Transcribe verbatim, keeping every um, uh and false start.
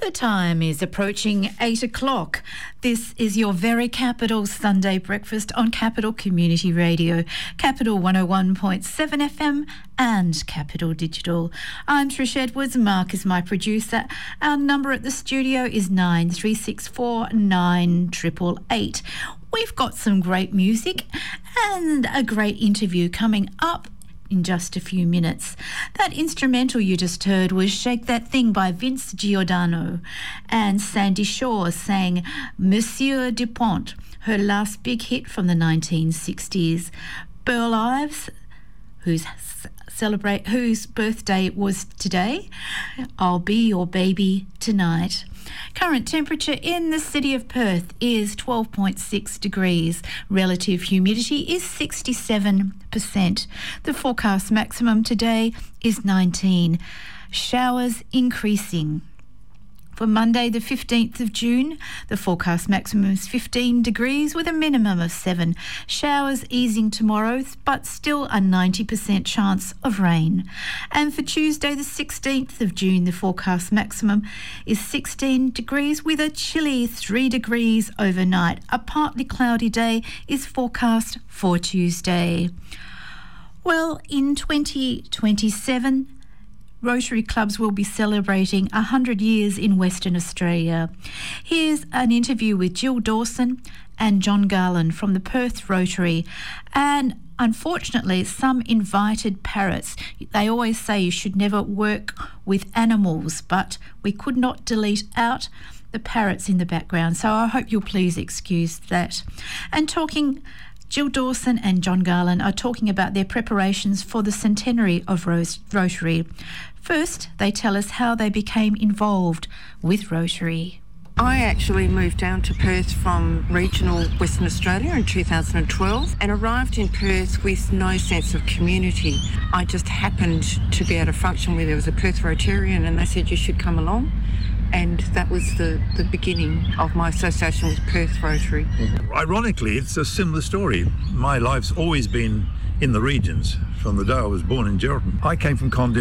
The time is approaching eight o'clock. This is your very Capital Sunday breakfast on Capital Community Radio, Capital one oh one point seven F M and Capital Digital. I'm Trish Edwards. Mark is my producer. Our number at the studio is nine three six four nine eight eight eight. We've got some great music and a great interview coming up in just a few minutes. That instrumental you just heard was Shake That Thing by Vince Giordano, and Sandy Shaw sang Monsieur Dupont, her last big hit from the nineteen sixties. Burl Ives, who's celebrate whose birthday was today, I'll Be Your Baby Tonight. Current temperature in the city of Perth is twelve point six degrees. Relative humidity is sixty-seven percent. The forecast maximum today is nineteen. Showers increasing. For Monday the fifteenth of June, the forecast maximum is fifteen degrees with a minimum of seven. Showers easing tomorrow, but still a ninety percent chance of rain. And for Tuesday the sixteenth of June, the forecast maximum is sixteen degrees with a chilly three degrees overnight. A partly cloudy day is forecast for Tuesday. Well, in twenty twenty-seven, Rotary clubs will be celebrating one hundred years in Western Australia. Here's an interview with Jill Dawson and John Garland from the Perth Rotary. And unfortunately, some invited parrots. They always say you should never work with animals, but we could not delete out the parrots in the background. So I hope you'll please excuse that. And talking... Jill Dawson and John Garland are talking about their preparations for the centenary of Rose- Rotary. First, they tell us how they became involved with Rotary. I actually moved down to Perth from regional Western Australia in two thousand twelve and arrived in Perth with no sense of community. I just happened to be at a function where there was a Perth Rotarian and they said you should come along. And that was the, the beginning of my association with Perth Rotary. Ironically, it's a similar story. My life's always been in the regions from the day I was born in Geraldton. I came from Condon